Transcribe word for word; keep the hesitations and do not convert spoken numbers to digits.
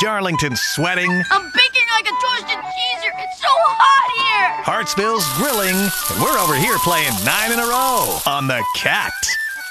Darlington's sweating. I'm baking like a toasted cheeser. It's so hot here. Hartsville's grilling. And we're over here playing nine in a row on The Cat.